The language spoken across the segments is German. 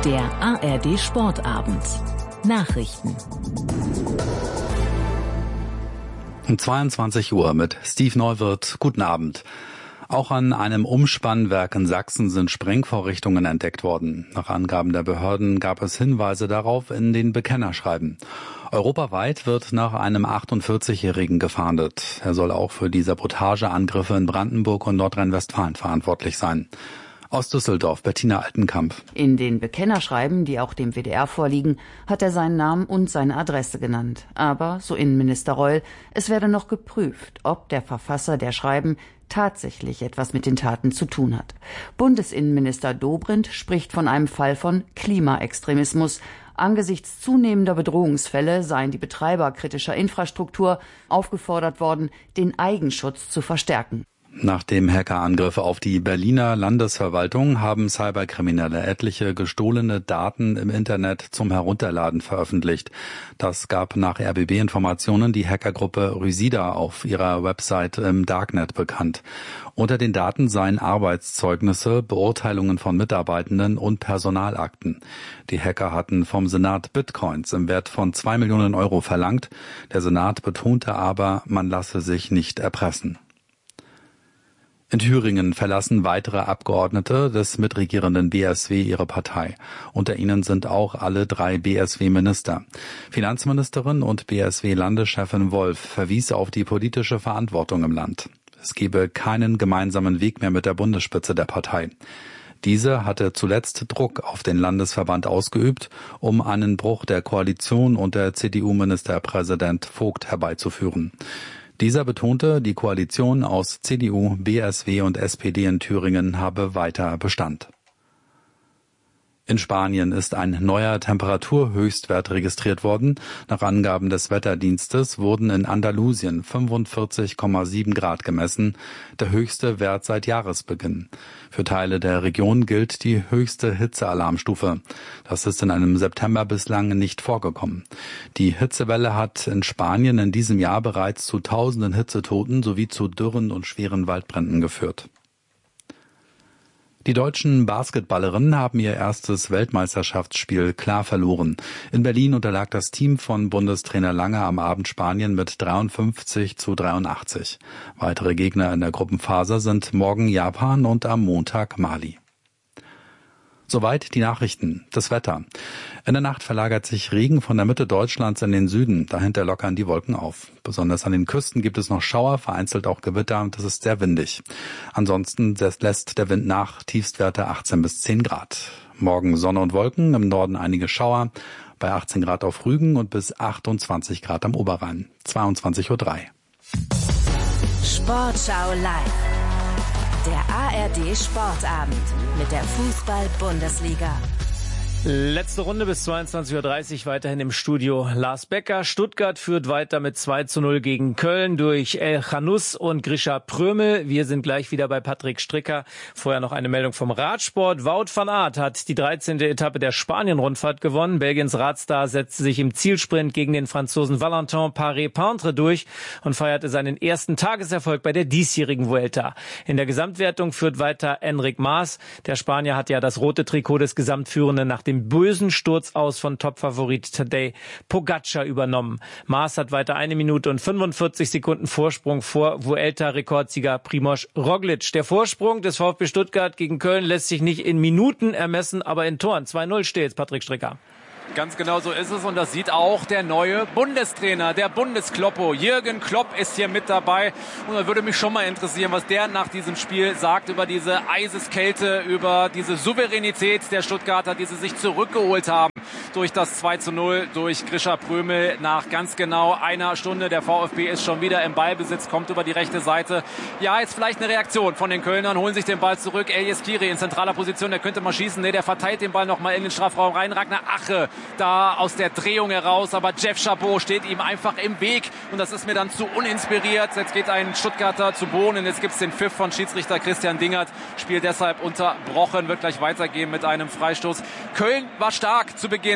Der ARD Sportabend. Nachrichten. Um 22 Uhr mit Steve Neuwirth. Guten Abend. Auch an einem Umspannwerk in Sachsen sind Sprengvorrichtungen entdeckt worden. Nach Angaben der Behörden gab es Hinweise darauf in den Bekennerschreiben. Europaweit wird nach einem 48-Jährigen gefahndet. Er soll auch für die Sabotageangriffe in Brandenburg und Nordrhein-Westfalen verantwortlich sein. Aus Düsseldorf, Bettina Altenkamp. In den Bekennerschreiben, die auch dem WDR vorliegen, hat er seinen Namen und seine Adresse genannt. Aber, so Innenminister Reul, es werde noch geprüft, ob der Verfasser der Schreiben tatsächlich etwas mit den Taten zu tun hat. Bundesinnenminister Dobrindt spricht von einem Fall von Klimaextremismus. Angesichts zunehmender Bedrohungsfälle seien die Betreiber kritischer Infrastruktur aufgefordert worden, den Eigenschutz zu verstärken. Nach dem Hackerangriff auf die Berliner Landesverwaltung haben Cyberkriminelle etliche gestohlene Daten im Internet zum Herunterladen veröffentlicht. Das gab nach RBB-Informationen die Hackergruppe Rysida auf ihrer Website im Darknet bekannt. Unter den Daten seien Arbeitszeugnisse, Beurteilungen von Mitarbeitenden und Personalakten. Die Hacker hatten vom Senat Bitcoins im Wert von 2 Millionen Euro verlangt. Der Senat betonte aber, man lasse sich nicht erpressen. In Thüringen verlassen weitere Abgeordnete des mitregierenden BSW ihre Partei. Unter ihnen sind auch alle 3 BSW-Minister. Finanzministerin und BSW-Landeschefin Wolf verwies auf die politische Verantwortung im Land. Es gebe keinen gemeinsamen Weg mehr mit der Bundesspitze der Partei. Diese hatte zuletzt Druck auf den Landesverband ausgeübt, um einen Bruch der Koalition unter CDU-Ministerpräsident Vogt herbeizuführen. Dieser betonte, die Koalition aus CDU, BSW und SPD in Thüringen habe weiter Bestand. In Spanien ist ein neuer Temperaturhöchstwert registriert worden. Nach Angaben des Wetterdienstes wurden in Andalusien 45,7 Grad gemessen, der höchste Wert seit Jahresbeginn. Für Teile der Region gilt die höchste Hitzealarmstufe. Das ist in einem September bislang nicht vorgekommen. Die Hitzewelle hat in Spanien in diesem Jahr bereits zu tausenden Hitzetoten sowie zu Dürren und schweren Waldbränden geführt. Die deutschen Basketballerinnen haben ihr erstes Weltmeisterschaftsspiel klar verloren. In Berlin unterlag das Team von Bundestrainer Lange am Abend Spanien mit 53-83. Weitere Gegner in der Gruppenphase sind morgen Japan und am Montag Mali. Soweit die Nachrichten. Das Wetter. In der Nacht verlagert sich Regen von der Mitte Deutschlands in den Süden. Dahinter lockern die Wolken auf. Besonders an den Küsten gibt es noch Schauer, vereinzelt auch Gewitter und es ist sehr windig. Ansonsten lässt der Wind nach, Tiefstwerte 18 bis 10 Grad. Morgen Sonne und Wolken, im Norden einige Schauer, bei 18 Grad auf Rügen und bis 28 Grad am Oberrhein. 22:03 Uhr. Sportschau live. Der ARD Sportabend mit der Fußball-Bundesliga. Letzte Runde bis 22:30 Uhr weiterhin im Studio Lars Becker. Stuttgart führt weiter mit 2:0 gegen Köln durch El Khanous und Grisha Prömel. Wir sind gleich wieder bei Patrick Stricker. Vorher noch eine Meldung vom Radsport. Wout van Aert hat die 13. Etappe der Spanien-Rundfahrt gewonnen. Belgiens Radstar setzte sich im Zielsprint gegen den Franzosen Valentin Paré-Peintre durch und feierte seinen ersten Tageserfolg bei der diesjährigen Vuelta. In der Gesamtwertung führt weiter Enric Mas. Der Spanier hat ja das rote Trikot des Gesamtführenden nach dem bösen Sturz aus von Topfavorit Tadej Pogacar übernommen. Mas hat weiter 1 Minute und 45 Sekunden Vorsprung vor Vuelta-Rekordsieger Primož Roglič. Der Vorsprung des VfB Stuttgart gegen Köln lässt sich nicht in Minuten ermessen, aber in Toren. 2:0 steht's, Patrick Stricker. Ganz genau so ist es und das sieht auch der neue Bundestrainer, der Bundeskloppo. Jürgen Klopp ist hier mit dabei und da würde mich schon mal interessieren, was der nach diesem Spiel sagt über diese Eiseskälte, über diese Souveränität der Stuttgarter, die sie sich zurückgeholt haben durch das 2:0 durch Grisha Prömel nach ganz genau 1 Stunde. Der VfB ist schon wieder im Ballbesitz, kommt über die rechte Seite. Ja, jetzt vielleicht eine Reaktion von den Kölnern, holen sich den Ball zurück. Elias Kiri in zentraler Position, der könnte mal schießen. Nee, der verteilt den Ball nochmal in den Strafraum rein. Ragnar Ache da aus der Drehung heraus, aber Jeff Chabot steht ihm einfach im Weg und das ist mir dann zu uninspiriert. Jetzt geht ein Stuttgarter zu Boden und jetzt gibt es den Pfiff von Schiedsrichter Christian Dingert. Spiel deshalb unterbrochen, wird gleich weitergehen mit einem Freistoß. Köln war stark zu Beginn.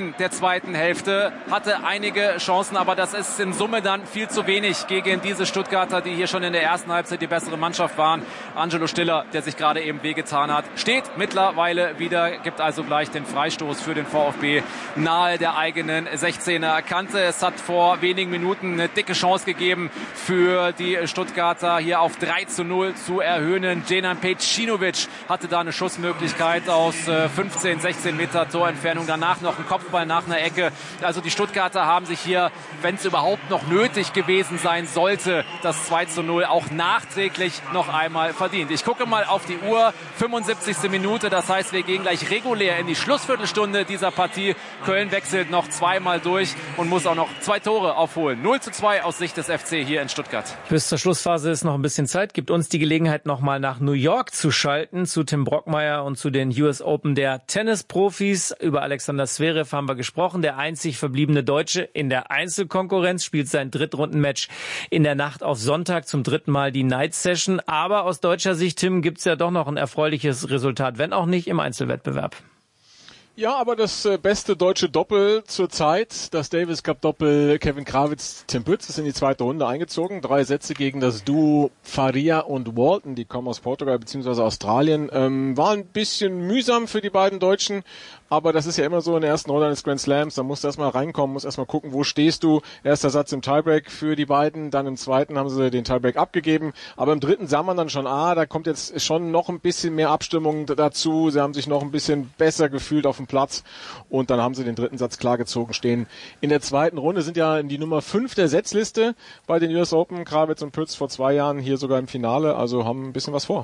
Anfang der zweiten Hälfte, hatte einige Chancen, aber das ist in Summe dann viel zu wenig gegen diese Stuttgarter, die hier schon in der ersten Halbzeit die bessere Mannschaft waren. Angelo Stiller, der sich gerade eben wehgetan hat, steht mittlerweile wieder, gibt also gleich den Freistoß für den VfB nahe der eigenen 16er Kante. Es hat vor wenigen Minuten eine dicke Chance gegeben für die Stuttgarter, hier auf 3:0 zu erhöhen. Djenan Pejcinovic hatte da eine Schussmöglichkeit aus 15, 16 Meter Torentfernung. Danach noch ein Kopfball nach einer Ecke. Also die Stuttgarter haben sich hier, wenn es überhaupt noch nötig gewesen sein sollte, das 2:0 auch nachträglich noch einmal verdient. Ich gucke mal auf die Uhr, 75. Minute, das heißt, wir gehen gleich regulär in die Schlussviertelstunde dieser Partie. Köln wechselt noch zweimal durch und muss auch noch 2 Tore aufholen. 0:2 aus Sicht des FC hier in Stuttgart. Bis zur Schlussphase ist noch ein bisschen Zeit. Gibt uns die Gelegenheit, nochmal nach New York zu schalten, zu Tim Brockmeier und zu den US Open der Tennisprofis. Über Alexander Zverev haben wir gesprochen. Der einzig verbliebene Deutsche in der Einzelkonkurrenz spielt sein Drittrundenmatch in der Nacht auf Sonntag, zum 3. Mal die Night Session. Aber aus deutscher Sicht, Tim, gibt's ja doch noch ein erfreuliches Resultat, wenn auch nicht im Einzelwettbewerb. Ja, aber das beste deutsche Doppel zurzeit, das Davis Cup Doppel Kevin Krawitz, Tim Pütz, ist in die zweite Runde eingezogen. 3 Sätze gegen das Duo Faria und Walton, die kommen aus Portugal bzw. Australien. War ein bisschen mühsam für die beiden Deutschen, aber das ist ja immer so in der ersten Runde eines Grand Slams. Da musst du erstmal reinkommen, musst erstmal gucken, wo stehst du. Erster Satz im Tiebreak für die beiden, dann im zweiten haben sie den Tiebreak abgegeben. Aber im dritten sah man dann schon, da kommt jetzt schon noch ein bisschen mehr Abstimmung dazu. Sie haben sich noch ein bisschen besser gefühlt auf dem Platz und dann haben sie den dritten Satz klar gezogen, stehen in der zweiten Runde, sind ja in die Nummer 5 der Setzliste bei den US Open. Krawitz und Pütz vor 2 Jahren hier sogar im Finale, also haben ein bisschen was vor.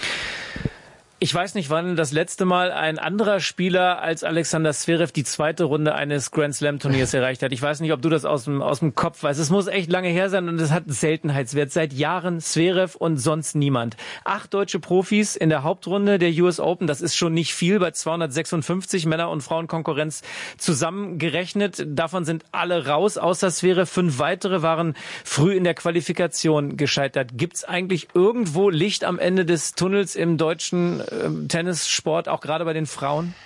Ich weiß nicht, wann das letzte Mal ein anderer Spieler als Alexander Zverev die zweite Runde eines Grand Slam Turniers erreicht hat. Ich weiß nicht, ob du das aus dem Kopf weißt. Es muss echt lange her sein und es hat einen Seltenheitswert. Seit Jahren Zverev und sonst niemand. 8 deutsche Profis in der Hauptrunde der US Open. Das ist schon nicht viel bei 256 Männer- und Frauenkonkurrenz zusammengerechnet. Davon sind alle raus, außer Zverev. 5 weitere waren früh in der Qualifikation gescheitert. Gibt's eigentlich irgendwo Licht am Ende des Tunnels im deutschen Tennissport, auch gerade bei den Frauen?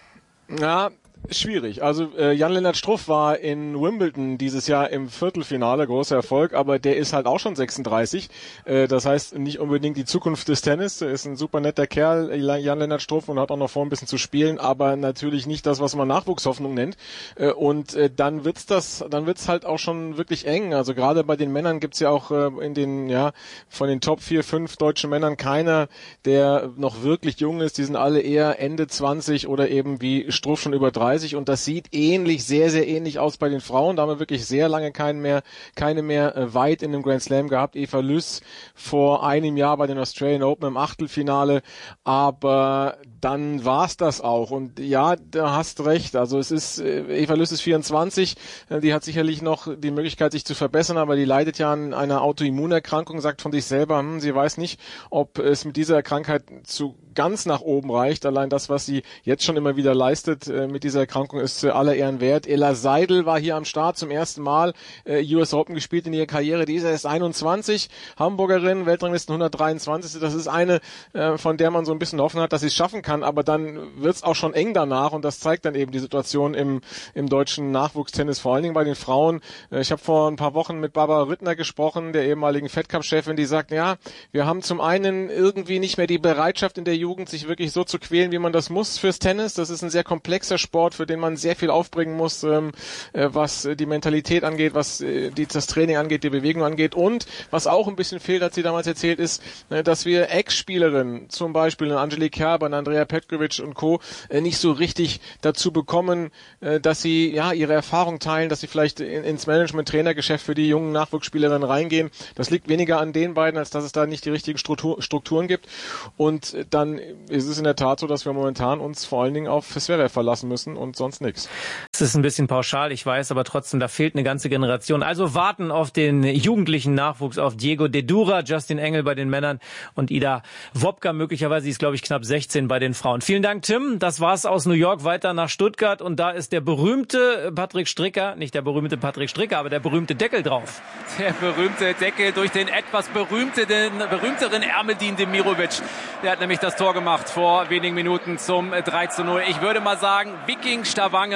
Ja, schwierig. Also Jan-Lennart Struff war in Wimbledon dieses Jahr im Viertelfinale, großer Erfolg, aber der ist halt auch schon 36. Das heißt nicht unbedingt die Zukunft des Tennis. Der ist ein super netter Kerl, Jan-Lennart Struff, und hat auch noch vor, ein bisschen zu spielen, aber natürlich nicht das, was man Nachwuchshoffnung nennt. Und dann wird's halt auch schon wirklich eng. Also gerade bei den Männern gibt's ja auch von den Top 4, 5 deutschen Männern keiner, der noch wirklich jung ist. Die sind alle eher Ende 20 oder eben wie Struff schon über 30. Und das sieht sehr, sehr ähnlich aus bei den Frauen. Da haben wir wirklich sehr lange keine mehr weit in dem Grand Slam gehabt. Eva Lüss vor einem Jahr bei den Australian Open im Achtelfinale. Aber dann war's das auch. Und ja, da hast recht. Also Eva Lüss ist 24. Die hat sicherlich noch die Möglichkeit, sich zu verbessern, aber die leidet ja an einer Autoimmunerkrankung, sagt von sich selber, sie weiß nicht, ob es mit dieser Krankheit zu ganz nach oben reicht. Allein das, was sie jetzt schon immer wieder leistet mit dieser Erkrankung, ist aller Ehren wert. Ella Seidel war hier am Start zum ersten Mal US Open gespielt in ihrer Karriere. Die ist erst 21, Hamburgerin, Weltranglisten 123. Das ist eine, von der man so ein bisschen Hoffnung hat, dass sie es schaffen kann. Aber dann wird es auch schon eng danach und das zeigt dann eben die Situation im deutschen Nachwuchstennis, vor allen Dingen bei den Frauen. Ich habe vor ein paar Wochen mit Barbara Rittner gesprochen, der ehemaligen Fed Cup-Chefin, die sagt, ja, wir haben zum einen irgendwie nicht mehr die Bereitschaft in der Jugend, sich wirklich so zu quälen, wie man das muss fürs Tennis. Das ist ein sehr komplexer Sport, für den man sehr viel aufbringen muss, was die Mentalität angeht, was das Training angeht, die Bewegung angeht. Und was auch ein bisschen fehlt, hat sie damals erzählt, ist, dass wir Ex-Spielerinnen, zum Beispiel Angelique Kerber, Andrea Petkovic und Co., nicht so richtig dazu bekommen, dass sie ihre Erfahrung teilen, dass sie vielleicht ins Management-Trainergeschäft für die jungen Nachwuchsspielerinnen reingehen. Das liegt weniger an den beiden, als dass es da nicht die richtigen Strukturen gibt. Und dann ist es in der Tat so, dass wir momentan uns vor allen Dingen auf Zverev verlassen müssen und sonst nichts. Es ist ein bisschen pauschal, ich weiß, aber trotzdem, da fehlt eine ganze Generation. Also warten auf den jugendlichen Nachwuchs, auf Diego Dedura, Justin Engel bei den Männern und Ida Wopka möglicherweise, die ist glaube ich knapp 16 bei den Frauen. Vielen Dank, Tim. Das war's aus New York, weiter nach Stuttgart und da ist der berühmte Patrick Stricker, nicht der berühmte Patrick Stricker, aber der berühmte Deckel drauf. Der berühmte Deckel durch den etwas berühmteren Ermedin Demirovic. Der hat nämlich das Tor gemacht vor wenigen Minuten zum 3:0. Ich würde mal sagen, Viking Stavanger kann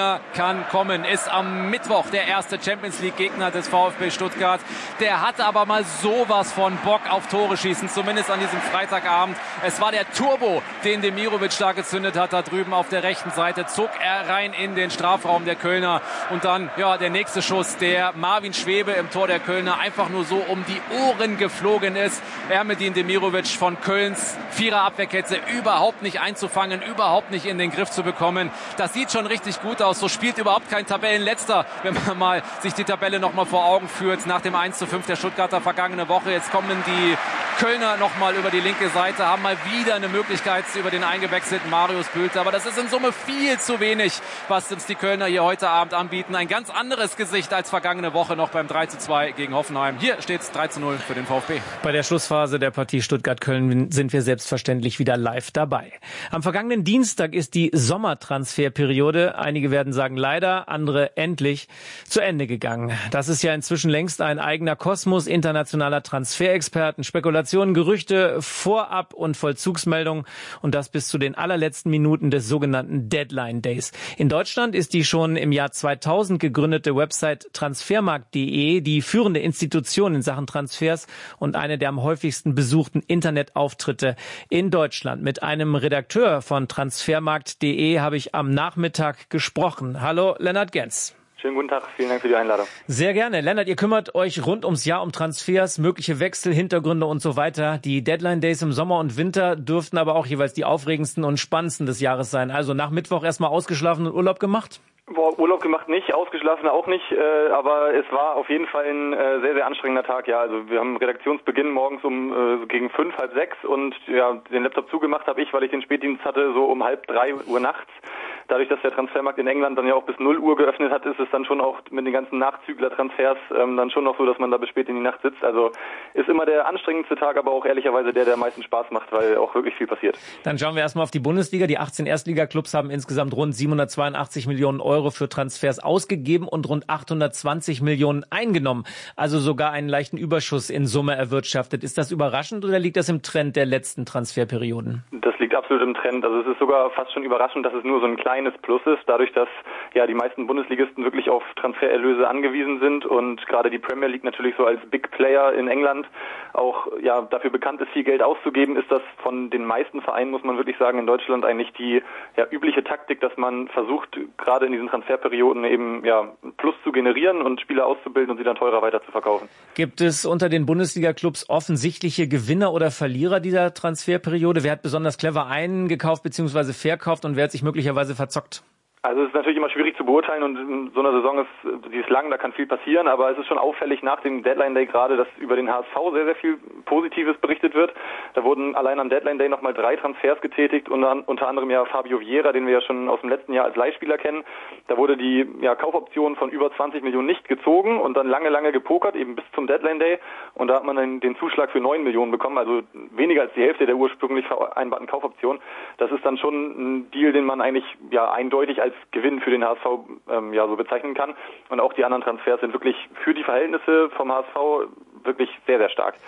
kann kommen, ist am Mittwoch der erste Champions-League-Gegner des VfB Stuttgart. Der hatte aber mal sowas von Bock auf Tore schießen, zumindest an diesem Freitagabend. Es war der Turbo, den Demirovic da gezündet hat, da drüben auf der rechten Seite. Zog er rein in den Strafraum der Kölner. Und dann, ja, der nächste Schuss, der Marvin Schwebe im Tor der Kölner einfach nur so um die Ohren geflogen ist. Ermedin Demirovic von Kölns Vierer-Abwehrkette überhaupt nicht einzufangen, überhaupt nicht in den Griff zu bekommen. Das sieht schon richtig gut aus. So spielt überhaupt kein Tabellenletzter, wenn man mal sich die Tabelle noch mal vor Augen führt. Nach dem 1:5 der Stuttgarter vergangene Woche. Jetzt kommen die Kölner noch mal über die linke Seite, haben mal wieder eine Möglichkeit über den eingewechselten Marius Bülter. Aber das ist in Summe viel zu wenig, was uns die Kölner hier heute Abend anbieten. Ein ganz anderes Gesicht als vergangene Woche noch beim 3:2 gegen Hoffenheim. Hier steht es 3:0 für den VfB. Bei der Schlussphase der Partie Stuttgart-Köln sind wir selbstverständlich wieder live dabei. Am vergangenen Dienstag ist die Sommertransferperiode, einige werden sagen leider, andere endlich, zu Ende gegangen. Das ist ja inzwischen längst ein eigener Kosmos internationaler Transferexperten, Spekulationen, Gerüchte, Vorab- und Vollzugsmeldungen und das bis zu den allerletzten Minuten des sogenannten Deadline Days. In Deutschland ist die schon im Jahr 2000 gegründete Website transfermarkt.de die führende Institution in Sachen Transfers und eine der am häufigsten besuchten Internetauftritte in Deutschland. Mit einem Redakteur von transfermarkt.de habe ich am Nachmittag gesprochen. Hallo, Lennart Genz. Schönen guten Tag, vielen Dank für die Einladung. Sehr gerne. Lennart, ihr kümmert euch rund ums Jahr um Transfers, mögliche Wechsel, Hintergründe und so weiter. Die Deadline Days im Sommer und Winter dürften aber auch jeweils die aufregendsten und spannendsten des Jahres sein. Also nach Mittwoch erstmal ausgeschlafen und Urlaub gemacht? Urlaub gemacht nicht, ausgeschlafen auch nicht, aber es war auf jeden Fall ein sehr, sehr anstrengender Tag. Ja, also wir haben Redaktionsbeginn morgens gegen 5, halb 6 und ja, den Laptop zugemacht habe ich, weil ich den Spätdienst hatte, so um 2:30 Uhr nachts. Dadurch, dass der Transfermarkt in England dann ja auch bis 0 Uhr geöffnet hat, ist es dann schon auch mit den ganzen Nachzügler-Transfers dann schon noch so, dass man da bis spät in die Nacht sitzt. Also ist immer der anstrengendste Tag, aber auch ehrlicherweise der am meisten Spaß macht, weil auch wirklich viel passiert. Dann schauen wir erstmal auf die Bundesliga. Die 18 Erstliga-Clubs haben insgesamt rund 782 Millionen Euro für Transfers ausgegeben und rund 820 Millionen eingenommen. Also sogar einen leichten Überschuss in Summe erwirtschaftet. Ist das überraschend oder liegt das im Trend der letzten Transferperioden? Das liegt absolut im Trend. Also es ist sogar fast schon überraschend, dass es nur so ein kleines Plus ist, dadurch, dass ja die meisten Bundesligisten wirklich auf Transfererlöse angewiesen sind und gerade die Premier League natürlich so als Big Player in England auch ja dafür bekannt ist, viel Geld auszugeben, ist das von den meisten Vereinen, muss man wirklich sagen, in Deutschland eigentlich die ja übliche Taktik, dass man versucht, gerade in diesen Transferperioden eben ja Plus zu generieren und Spieler auszubilden und sie dann teurer weiter zu verkaufen. Gibt es unter den Bundesliga-Clubs offensichtliche Gewinner oder Verlierer dieser Transferperiode? Wer hat besonders clever eingekauft bzw. verkauft und wer hat sich möglicherweise verzockt? Also es ist natürlich immer schwierig zu beurteilen und in so einer Saison die ist lang, da kann viel passieren, aber es ist schon auffällig nach dem Deadline Day gerade, dass über den HSV sehr, sehr viel Positives berichtet wird. Da wurden allein am Deadline Day nochmal 3 Transfers getätigt und unter anderem ja Fabio Vieira, den wir ja schon aus dem letzten Jahr als Leihspieler kennen. Da wurde die Kaufoption von über 20 Millionen nicht gezogen und dann lange, lange gepokert, eben bis zum Deadline Day und da hat man dann den Zuschlag für 9 Millionen bekommen, also weniger als die Hälfte der ursprünglich vereinbarten Kaufoption. Das ist dann schon ein Deal, den man eigentlich ja eindeutig als Gewinn für den HSV so bezeichnen kann. Und auch die anderen Transfers sind wirklich für die Verhältnisse vom HSV wirklich sehr, sehr stark.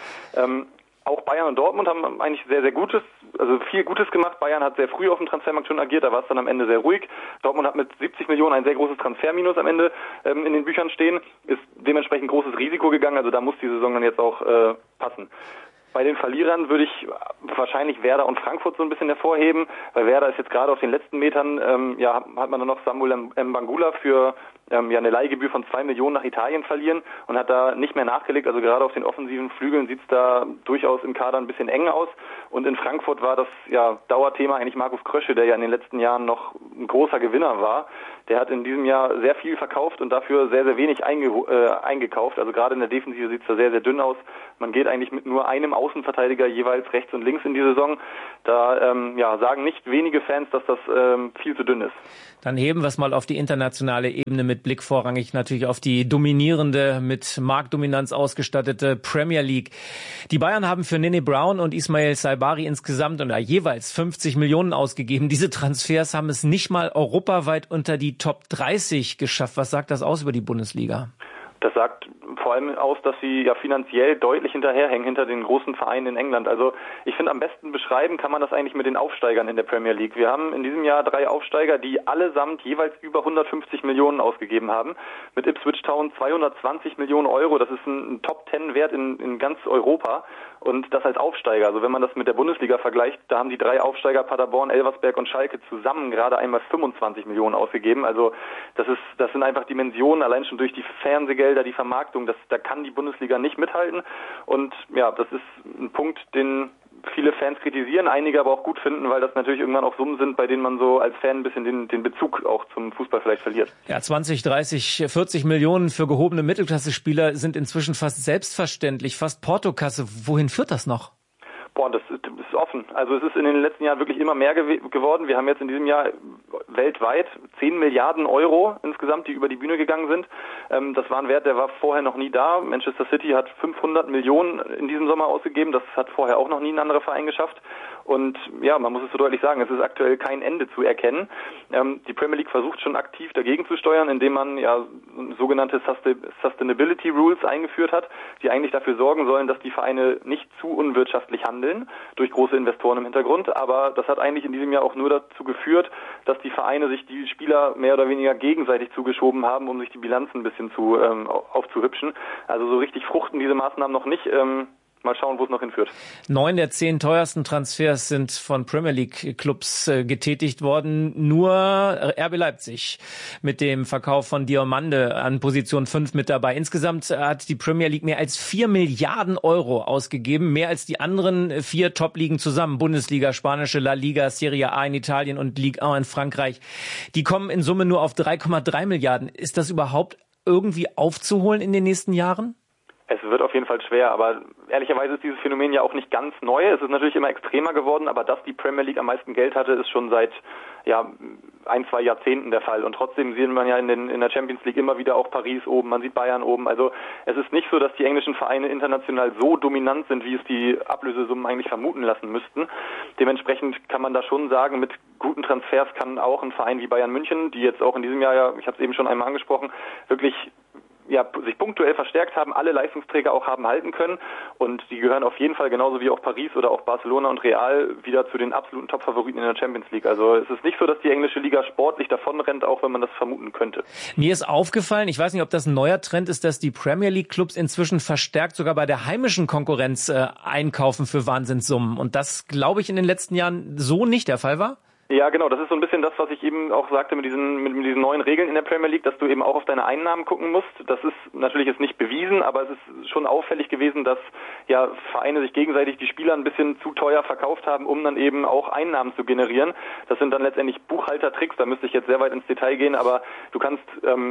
Auch Bayern und Dortmund haben eigentlich sehr, sehr viel Gutes gemacht. Bayern hat sehr früh auf dem Transfermarkt schon agiert, da war es dann am Ende sehr ruhig. Dortmund hat mit 70 Millionen ein sehr großes Transferminus am Ende in den Büchern stehen, ist dementsprechend großes Risiko gegangen, also da muss die Saison dann jetzt auch passen. Bei den Verlierern würde ich wahrscheinlich Werder und Frankfurt so ein bisschen hervorheben, weil Werder ist jetzt gerade auf den letzten Metern, hat man dann noch Samuel Mbangula für eine Leihgebühr von 2 Millionen nach Italien verlieren und hat da nicht mehr nachgelegt. Also gerade auf den offensiven Flügeln sieht es da durchaus im Kader ein bisschen eng aus. Und in Frankfurt war das Dauerthema eigentlich Markus Krösche, der ja in den letzten Jahren noch ein großer Gewinner war. Der hat in diesem Jahr sehr viel verkauft und dafür sehr, sehr wenig eingekauft. Also gerade in der Defensive sieht es da sehr, sehr dünn aus. Man geht eigentlich mit nur einem Außenverteidiger jeweils rechts und links in die Saison. Da sagen nicht wenige Fans, dass das viel zu dünn ist. Dann heben wir es mal auf die internationale Ebene mit Blick vorrangig natürlich auf die dominierende, mit Marktdominanz ausgestattete Premier League. Die Bayern haben für Nene Brown und Ismail Saibari insgesamt jeweils 50 Millionen ausgegeben. Diese Transfers haben es nicht mal europaweit unter die Top 30 geschafft. Was sagt das aus über die Bundesliga? Das sagt vor allem aus, dass sie ja finanziell deutlich hinterherhängen hinter den großen Vereinen in England. Also ich finde, am besten beschreiben kann man das eigentlich mit den Aufsteigern in der Premier League. Wir haben in diesem Jahr 3 Aufsteiger, die allesamt jeweils über 150 Millionen ausgegeben haben. Mit Ipswich Town 220 Millionen Euro. Das ist ein Top-10-Wert in ganz Europa. Und das als Aufsteiger. Also wenn man das mit der Bundesliga vergleicht, da haben die 3 Aufsteiger Paderborn, Elversberg und Schalke zusammen gerade einmal 25 Millionen ausgegeben. Also das sind einfach Dimensionen, allein schon durch die Fernsehgelder, die Vermarktung, da kann die Bundesliga nicht mithalten. Und ja, das ist ein Punkt, den viele Fans kritisieren, einige aber auch gut finden, weil das natürlich irgendwann auch Summen sind, bei denen man so als Fan ein bisschen den Bezug auch zum Fußball vielleicht verliert. Ja, 20, 30, 40 Millionen für gehobene Mittelklasse-Spieler sind inzwischen fast selbstverständlich, fast Portokasse. Wohin führt das noch? Das ist offen. Also es ist in den letzten Jahren wirklich immer mehr geworden. Wir haben jetzt in diesem Jahr weltweit 10 Milliarden Euro insgesamt, die über die Bühne gegangen sind. Das war ein Wert, der war vorher noch nie da. Manchester City hat 500 Millionen in diesem Sommer ausgegeben. Das hat vorher auch noch nie ein anderer Verein geschafft. Und ja, man muss es so deutlich sagen, es ist aktuell kein Ende zu erkennen. Die Premier League versucht schon aktiv dagegen zu steuern, indem man ja sogenannte Sustainability Rules eingeführt hat, die eigentlich dafür sorgen sollen, dass die Vereine nicht zu unwirtschaftlich handeln, durch große Investoren im Hintergrund. Aber das hat eigentlich in diesem Jahr auch nur dazu geführt, dass die Vereine sich die Spieler mehr oder weniger gegenseitig zugeschoben haben, um sich die Bilanzen ein bisschen aufzuhübschen. Also so richtig fruchten diese Maßnahmen noch nicht. Mal schauen, wo es noch hinführt. 9 der 10 teuersten Transfers sind von Premier League Clubs getätigt worden. Nur RB Leipzig mit dem Verkauf von Diomande an Position 5 mit dabei. Insgesamt hat die Premier League mehr als 4 Milliarden Euro ausgegeben. Mehr als die anderen 4 Top-Ligen zusammen. Bundesliga, spanische La Liga, Serie A in Italien und Ligue 1 in Frankreich. Die kommen in Summe nur auf 3,3 Milliarden. Ist das überhaupt irgendwie aufzuholen in den nächsten Jahren? Es wird auf jeden Fall schwer, aber ehrlicherweise ist dieses Phänomen ja auch nicht ganz neu. Es ist natürlich immer extremer geworden, aber dass die Premier League am meisten Geld hatte, ist schon seit 1-2 Jahrzehnten der Fall. Und trotzdem sieht man ja in der Champions League immer wieder auch Paris oben, man sieht Bayern oben. Also es ist nicht so, dass die englischen Vereine international so dominant sind, wie es die Ablösesummen eigentlich vermuten lassen müssten. Dementsprechend kann man da schon sagen, mit guten Transfers kann auch ein Verein wie Bayern München, die jetzt auch in diesem Jahr, ich habe es eben schon einmal angesprochen, wirklich sich punktuell verstärkt haben, alle Leistungsträger auch haben halten können und die gehören auf jeden Fall genauso wie auch Paris oder auch Barcelona und Real wieder zu den absoluten Top-Favoriten in der Champions League. Also es ist nicht so, dass die englische Liga sportlich davonrennt, auch wenn man das vermuten könnte. Mir ist aufgefallen, ich weiß nicht, ob das ein neuer Trend ist, dass die Premier League Clubs inzwischen verstärkt sogar bei der heimischen Konkurrenz einkaufen für Wahnsinnssummen und das, glaube ich, in den letzten Jahren so nicht der Fall war? Ja, genau. Das ist so ein bisschen das, was ich eben auch sagte mit diesen neuen Regeln in der Premier League, dass du eben auch auf deine Einnahmen gucken musst. Das ist natürlich jetzt nicht bewiesen, aber es ist schon auffällig gewesen, dass ja Vereine sich gegenseitig die Spieler ein bisschen zu teuer verkauft haben, um dann eben auch Einnahmen zu generieren. Das sind dann letztendlich Buchhaltertricks. Da müsste ich jetzt sehr weit ins Detail gehen, aber du kannst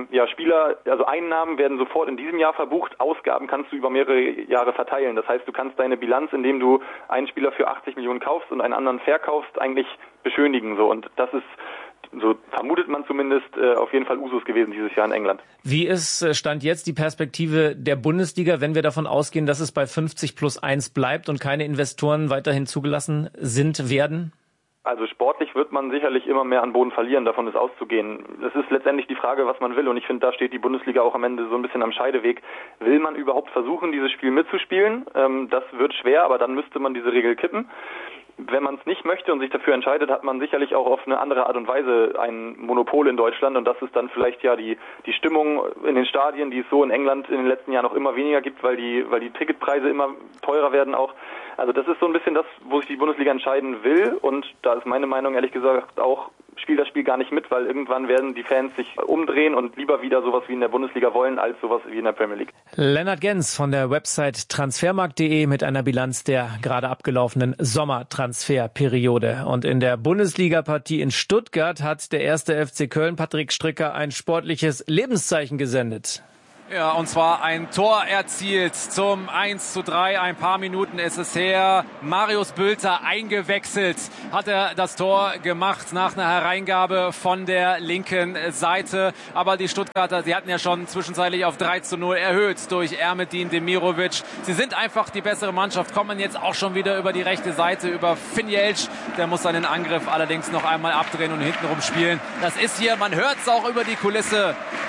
also Einnahmen werden sofort in diesem Jahr verbucht, Ausgaben kannst du über mehrere Jahre verteilen. Das heißt, du kannst deine Bilanz, indem du einen Spieler für 80 Millionen kaufst und einen anderen verkaufst, eigentlich beschönigen. So, und das ist, so vermutet man zumindest, auf jeden Fall Usus gewesen dieses Jahr in England. Wie ist Stand jetzt die Perspektive der Bundesliga, wenn wir davon ausgehen, dass es bei 50+1 bleibt und keine Investoren weiterhin zugelassen werden? Also sportlich wird man sicherlich immer mehr an Boden verlieren, davon ist auszugehen. Es ist letztendlich die Frage, was man will und ich finde, da steht die Bundesliga auch am Ende so ein bisschen am Scheideweg. Will man überhaupt versuchen, dieses Spiel mitzuspielen? Das wird schwer, aber dann müsste man diese Regel kippen. Wenn man es nicht möchte und sich dafür entscheidet, hat man sicherlich auch auf eine andere Art und Weise ein Monopol in Deutschland und das ist dann vielleicht ja die Stimmung in den Stadien, die es so in England in den letzten Jahren auch immer weniger gibt, weil die Ticketpreise immer teurer werden auch. Also das ist so ein bisschen das, wo sich die Bundesliga entscheiden will und da ist meine Meinung ehrlich gesagt auch, spielt das Spiel gar nicht mit, weil irgendwann werden die Fans sich umdrehen und lieber wieder sowas wie in der Bundesliga wollen, als sowas wie in der Premier League. Lennart Gens von der Website transfermarkt.de mit einer Bilanz der gerade abgelaufenen Sommertransferperiode. Und in der Bundesliga-Partie in Stuttgart hat der erste FC Köln, Patrick Stricker, ein sportliches Lebenszeichen gesendet. Ja, und zwar ein Tor erzielt zum 1:3. Ein paar Minuten ist es her. Marius Bülter eingewechselt. Hat er das Tor gemacht nach einer Hereingabe von der linken Seite. Aber die Stuttgarter, sie hatten ja schon zwischenzeitlich auf 3:0 erhöht durch Ermedin Demirovic. Sie sind einfach die bessere Mannschaft, kommen jetzt auch schon wieder über die rechte Seite, über Finjelc. Der muss seinen Angriff allerdings noch einmal abdrehen und hintenrum spielen. Das ist hier, man hört es auch über die Kulisse.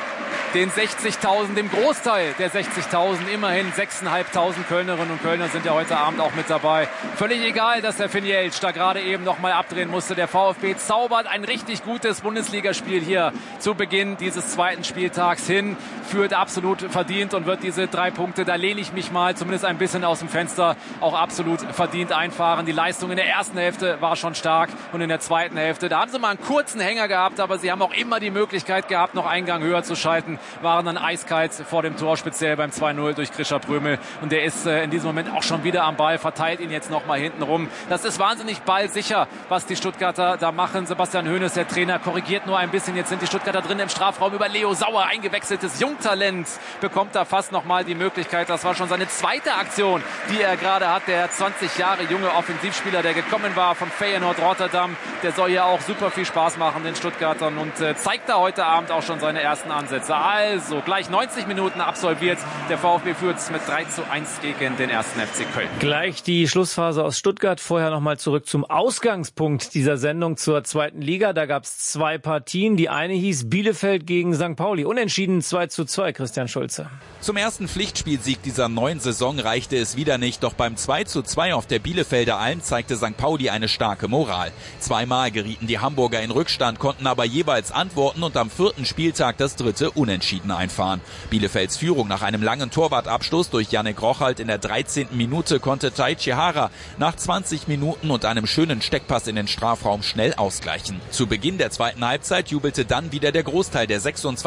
den 60.000, dem Großteil der 60.000, immerhin 6.500 Kölnerinnen und Kölner sind ja heute Abend auch mit dabei. Völlig egal, dass der Finn Jeltsch da gerade eben nochmal abdrehen musste. Der VfB zaubert ein richtig gutes Bundesligaspiel hier zu Beginn dieses zweiten Spieltags hin, führt absolut verdient und wird diese 3 Punkte, da lehne ich mich mal zumindest ein bisschen aus dem Fenster, auch absolut verdient einfahren. Die Leistung in der ersten Hälfte war schon stark und in der zweiten Hälfte, da haben sie mal einen kurzen Hänger gehabt, aber sie haben auch immer die Möglichkeit gehabt, noch einen Gang höher zu schalten, waren dann eiskalt vor dem Tor, speziell beim 2-0 durch Grisha Prömel, und der ist in diesem Moment auch schon wieder am Ball, verteilt ihn jetzt nochmal hinten rum. Das ist wahnsinnig ballsicher, was die Stuttgarter da machen. Sebastian Hoeneß, der Trainer, korrigiert nur ein bisschen. Jetzt sind die Stuttgarter drin im Strafraum über Leo Sauer, eingewechseltes Jungtalent, bekommt da fast nochmal die Möglichkeit. Das war schon seine zweite Aktion, die er gerade hat. Der 20 Jahre junge Offensivspieler, der gekommen war von Feyenoord Rotterdam, der soll ja auch super viel Spaß machen den Stuttgartern und zeigt da heute Abend auch schon seine ersten Ansätze. Also gleich 90 Minuten absolviert. Der VfB führt mit 3:1 gegen den 1. FC Köln. Gleich die Schlussphase aus Stuttgart. Vorher nochmal zurück zum Ausgangspunkt dieser Sendung zur zweiten Liga. Da gab es 2 Partien. Die eine hieß Bielefeld gegen St. Pauli. Unentschieden 2:2, Christian Schulze. Zum ersten Pflichtspielsieg dieser neuen Saison reichte es wieder nicht. Doch beim 2:2 auf der Bielefelder Alm zeigte St. Pauli eine starke Moral. 2-mal gerieten die Hamburger in Rückstand, konnten aber jeweils antworten und am 4. Spieltag das 3. Unentschieden einfahren. Bielefelds Führung nach einem langen Torwartabstoß durch Yannick Rochalt in der 13. Minute konnte Taichi Hara nach 20 Minuten und einem schönen Steckpass in den Strafraum schnell ausgleichen. Zu Beginn der zweiten Halbzeit jubelte dann wieder der Großteil der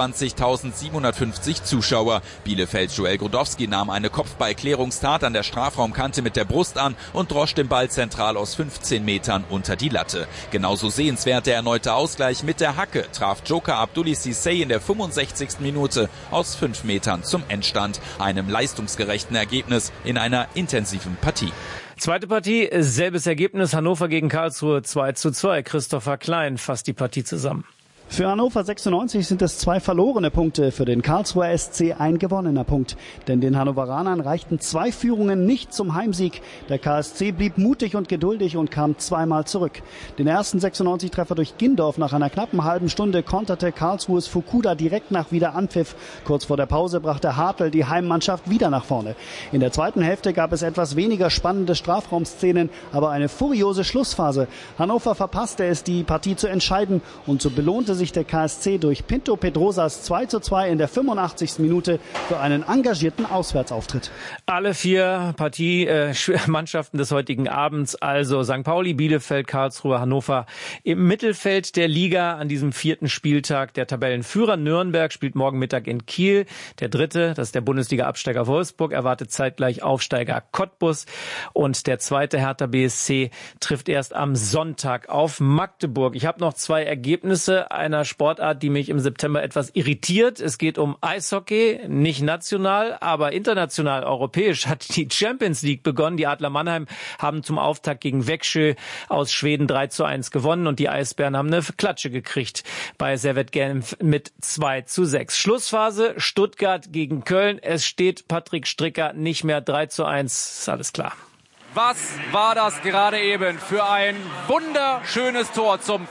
26.750 Zuschauer. Bielefelds Joel Grodowski nahm eine Kopfballklärungstat an der Strafraumkante mit der Brust an und drosch den Ball zentral aus 15 Metern unter die Latte. Genauso sehenswert der erneute Ausgleich mit der Hacke traf Joker Abdulli Cissé in der 65. Minute aus 5 Metern zum Endstand. Einem leistungsgerechten Ergebnis in einer intensiven Partie. Zweite Partie, selbes Ergebnis, Hannover gegen Karlsruhe 2:2. Christopher Klein fasst die Partie zusammen. Für Hannover 96 sind es 2 verlorene Punkte, für den Karlsruher SC ein gewonnener Punkt. Denn den Hannoveranern reichten 2 Führungen nicht zum Heimsieg. Der KSC blieb mutig und geduldig und kam 2-mal zurück. Den ersten 96-Treffer durch Gindorf nach einer knappen halben Stunde konterte Karlsruhes Fukuda direkt nach Wiederanpfiff. Kurz vor der Pause brachte Hartl die Heimmannschaft wieder nach vorne. In der zweiten Hälfte gab es etwas weniger spannende Strafraumszenen, aber eine furiose Schlussphase. Hannover verpasste es, die Partie zu entscheiden, und so belohnte sich der KSC durch Pinto Pedrosas 2:2 in der 85. Minute für einen engagierten Auswärtsauftritt. Alle 4 Mannschaften des heutigen Abends, also St. Pauli, Bielefeld, Karlsruhe, Hannover, im Mittelfeld der Liga an diesem 4. Spieltag. Der Tabellenführer Nürnberg spielt morgen Mittag in Kiel. Der 3., das ist der Bundesliga-Absteiger Wolfsburg, erwartet zeitgleich Aufsteiger Cottbus. Und der 2. Hertha BSC trifft erst am Sonntag auf Magdeburg. Ich habe noch 2 Ergebnisse einer Sportart, die mich im September etwas irritiert. Es geht um Eishockey, nicht national, aber international, europäisch hat die Champions League begonnen. Die Adler Mannheim haben zum Auftakt gegen Växjö aus Schweden 3:1 gewonnen und die Eisbären haben eine Klatsche gekriegt bei Servette Genf mit 2:6. Schlussphase Stuttgart gegen Köln. Es steht Patrick Stricker nicht mehr 3:1. Ist alles klar. Was war das gerade eben für ein wunderschönes Tor zum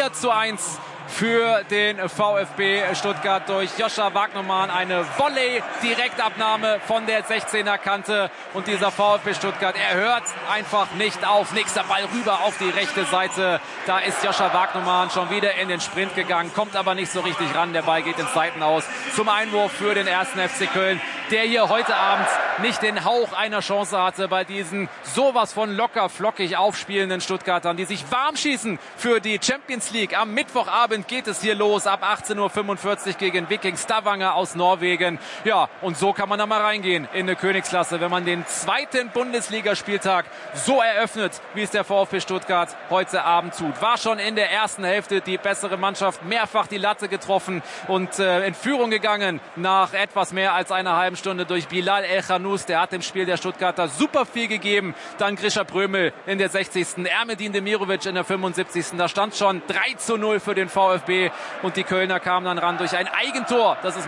4:1 für den VfB Stuttgart durch Joscha Wagnermann. Eine Volley-Direktabnahme von der 16er Kante. Und dieser VfB Stuttgart, er hört einfach nicht auf. Nächster Ball rüber auf die rechte Seite. Da ist Joscha Wagnermann schon wieder in den Sprint gegangen, kommt aber nicht so richtig ran. Der Ball geht ins Seitenaus zum Einwurf für den 1. FC Köln, der hier heute Abend nicht den Hauch einer Chance hatte bei diesen sowas von locker flockig aufspielenden Stuttgartern, die sich warm schießen für die Champions League. Am Mittwochabend geht es hier los, ab 18:45 Uhr gegen Viking Stavanger aus Norwegen. Ja, und so kann man da mal reingehen in eine Königsklasse, wenn man den 2. Bundesligaspieltag so eröffnet, wie es der VfB Stuttgart heute Abend tut. War schon in der ersten Hälfte die bessere Mannschaft, mehrfach die Latte getroffen und in Führung gegangen nach etwas mehr als einer halben Stunde durch Bilal El-Khanous. Der hat dem Spiel der Stuttgarter super viel gegeben. Dann Grisha Prömel in der 60. Ermedin Demirovic in der 75. Da stand schon 3:0 für den VfB und die Kölner kamen dann ran durch ein Eigentor. Das ist